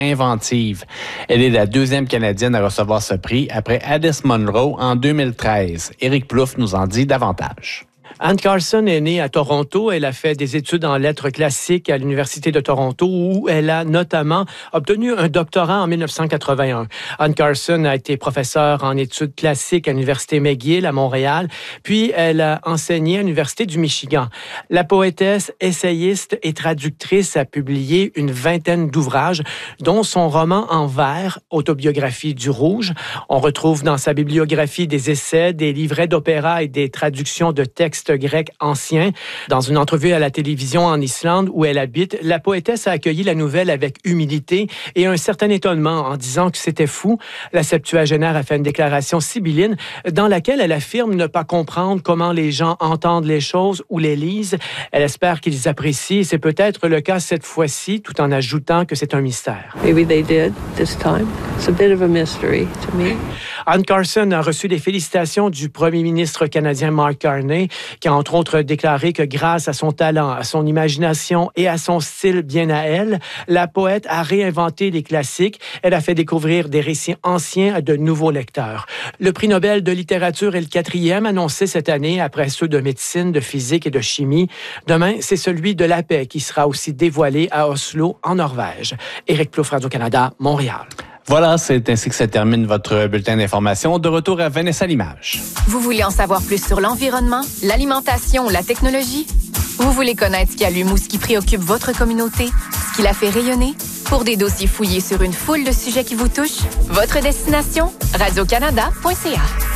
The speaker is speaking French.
inventive. Elle est la deuxième Canadienne à recevoir ce prix après Addis Monroe en 2013. Éric Plouffe nous en dit davantage. Anne Carson est née à Toronto. Elle a fait des études en lettres classiques à l'Université de Toronto où elle a notamment obtenu un doctorat en 1981. Anne Carson a été professeure en études classiques à l'Université McGill à Montréal, puis elle a enseigné à l'Université du Michigan. La poétesse, essayiste et traductrice a publié une vingtaine d'ouvrages, dont son roman en vers, Autobiographie du Rouge. On retrouve dans sa bibliographie des essais, des livrets d'opéra et des traductions de textes grec ancien. Dans une entrevue à la télévision en Islande où elle habite, la poétesse a accueilli la nouvelle avec humilité et un certain étonnement en disant que c'était fou. La septuagénaire a fait une déclaration sibylline dans laquelle elle affirme ne pas comprendre comment les gens entendent les choses ou les lisent. Elle espère qu'ils apprécient. C'est peut-être le cas cette fois-ci, tout en ajoutant que c'est un mystère. Maybe they did this time. It's a bit of a mystery to me. Anne Carson a reçu des félicitations du premier ministre canadien Mark Carney, qui a entre autres déclaré que grâce à son talent, à son imagination et à son style bien à elle, la poète a réinventé les classiques. Elle a fait découvrir des récits anciens à de nouveaux lecteurs. Le prix Nobel de littérature est le 4e annoncé cette année après ceux de médecine, de physique et de chimie. Demain, c'est celui de la paix qui sera aussi dévoilé à Oslo, en Norvège. Éric Plouffe, Radio-Canada, Montréal. Voilà, c'est ainsi que ça termine votre bulletin d'information. De retour à Vanessa Limage. Vous voulez en savoir plus sur l'environnement, l'alimentation ou la technologie? Vous voulez connaître ce qui allume ou ce qui préoccupe votre communauté, ce qui la fait rayonner? Pour des dossiers fouillés sur une foule de sujets qui vous touchent, votre destination, radiocanada.ca.